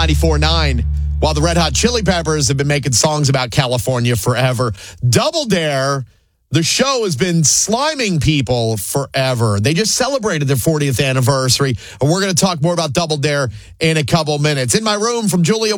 94.9. While the Red Hot Chili Peppers have been making songs about California forever, Double Dare, the show, has been sliming people forever. They just celebrated their 40th anniversary, and we're going to talk more about Double Dare in a couple minutes. In my room from Julia